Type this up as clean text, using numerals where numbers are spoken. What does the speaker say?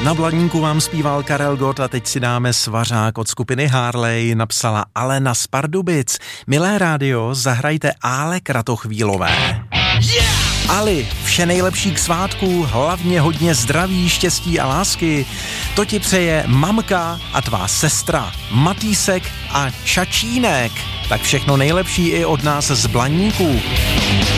Na Blaníku vám zpíval Karel Gott a teď si dáme Svařák od skupiny Harley, napsala Alena z Pardubic. Milé rádio, zahrajte Ále Kratochvílové. Ali, vše nejlepší k svátku, hlavně hodně zdraví, štěstí a lásky. To ti přeje mamka a tvá sestra, Matýsek a Čačínek. Tak všechno nejlepší i od nás z Blaníku.